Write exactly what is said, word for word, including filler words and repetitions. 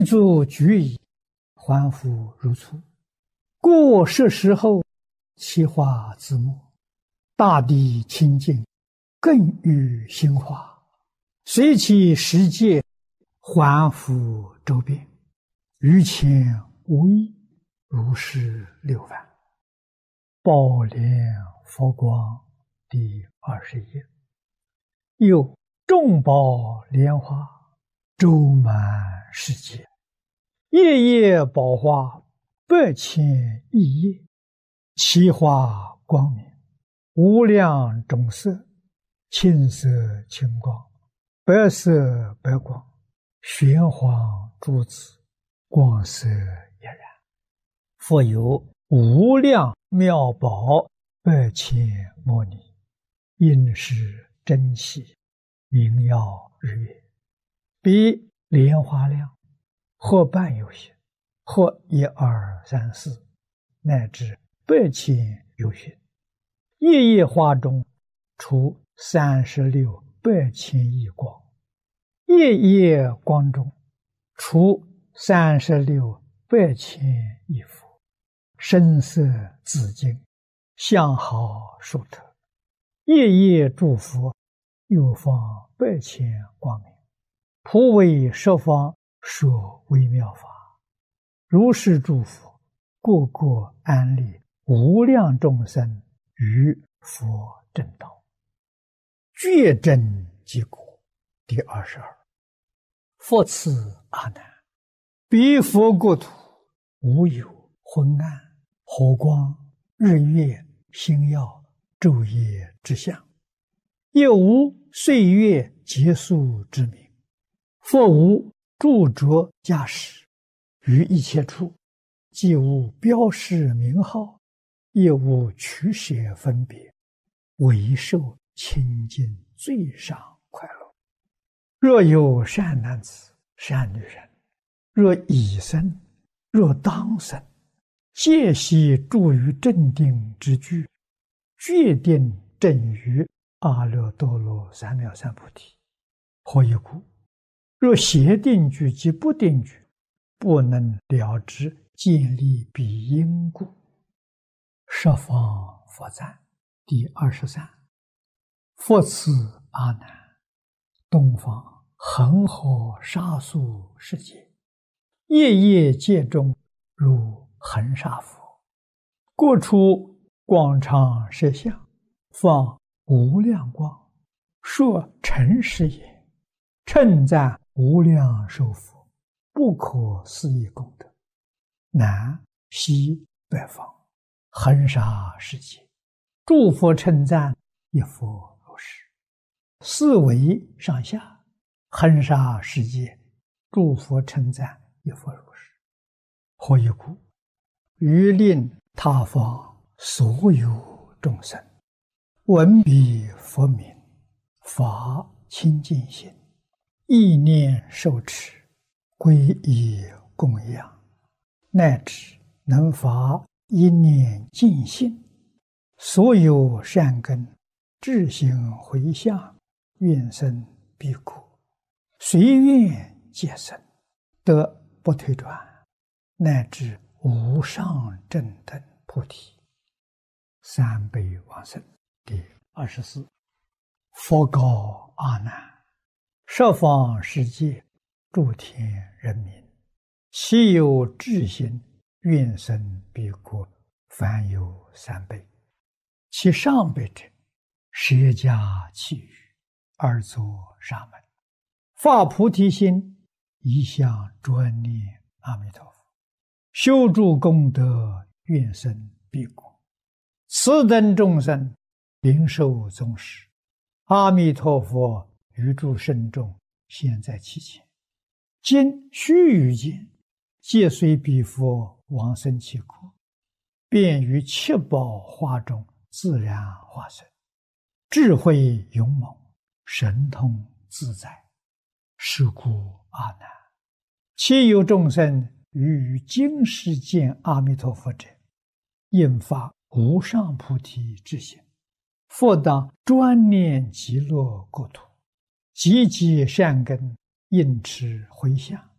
诸举矣，还复如初。过十时后，其化自没，大地清净，更欲兴化，随其时节，还复周遍，于前无异，如是六番。宝莲佛光第二十页。又众宝莲花周满世界，夜夜宝花百千亿叶，其花光明，无量种色，青色青光，白色白光，玄黄珠子，光色俨然。复有无量妙宝百千摩尼，应是珍稀，名耀日月，比莲花量，或半有些，或一二三四，乃至百千有许。夜夜花中出三十六百千亿光，夜夜光中出三十六百千亿佛，声色自净，相好殊特。夜夜诸佛又放百千光明，普为十方说微妙法。如是诸佛，个个安立无量众生于佛正道。觉真即果第二十二。复次阿难，彼佛国土无有昏暗、火光、日月、星耀、昼夜之相，也无岁月结束之名，复无著着驾驶，于一切处既无标示名号，也无取舍分别，唯受清净最上快乐。若有善男子、善女人，若已生，若当生，皆悉住于正定之具，决定正于阿耨多罗三藐三菩提。何以故？若邪定具及不定具，不能了知建立彼因故。十方佛赞第二十三。复次阿难，东方恒河沙数世界，夜夜界中如恒沙佛，各处广长舌相，放无量光，说诚实也，称赞无量寿佛，不可思议功德。南西北方恒沙世界，诸佛称赞一佛如是。四维上下恒沙世界，诸佛称赞一佛如是。何以故？于令他方所有众生闻彼佛名，发清净心，意念受持，皈依供养，乃至能发一念净心，所有善根智行回向，愿生彼国，随愿皆生，得不退转，乃至无上正等菩提。三辈往生第二十四。佛告阿难，十方世界诸天人民，其有智行，愿生彼国，凡有三辈。其上辈者，舍家弃语，而作沙门，发菩提心，一向专念阿弥陀佛，修诸功德，愿生彼国。此等众生领受宗师，阿弥陀佛于诸圣众现在其前，今须臾间，皆随彼佛往生其国，便于七宝花中自然化身，智慧勇猛，神通自在。是故阿难，其有众生于今世见阿弥陀佛者，应发无上菩提之心，复当专念极乐国土，积集善根，应持回向，